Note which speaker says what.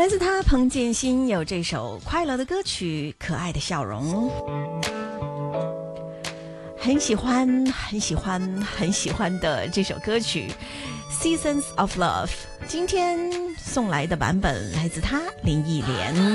Speaker 1: 来自他彭建新有这首快乐的歌曲《可爱的笑容》，很喜欢很喜欢很喜欢的这首歌曲《Seasons of Love》。今天送来的版本来自他林忆莲。